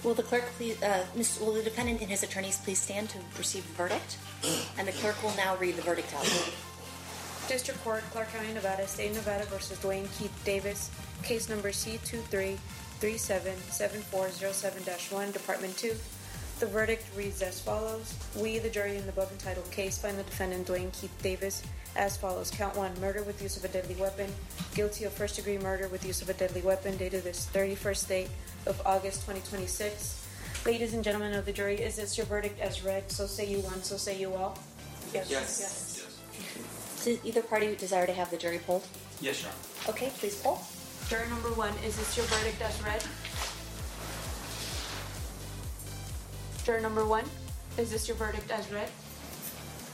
Will the clerk please, will the defendant and his attorneys please stand to receive the verdict? And the clerk will now read the verdict out. District Court, Clark County, Nevada, State of Nevada versus Dwayne Keith Davis, case number C23377407-1, Department 2. The verdict reads as follows. We, the jury in the above entitled case, find the defendant Dwayne Keith Davis as follows. Count 1, murder with use of a deadly weapon. Guilty of first-degree murder with use of a deadly weapon, dated this 31st day of August 2026. Ladies and gentlemen of the jury, is this your verdict as read? So say you one, so say you all. Yes. Does either party desire to have the jury polled? Yes, Your Honor. Okay, please poll. Juror number 1, is this your verdict as read? Juror number 1, is this your verdict as read?